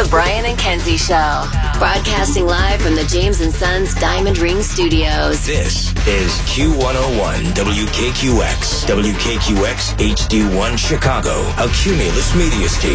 The Brian and Kenzie Show. Broadcasting live from the James & Sons Diamond Ring Studios. This is Q101 WKQX. WKQX HD1 Chicago. A Cumulus Media Station.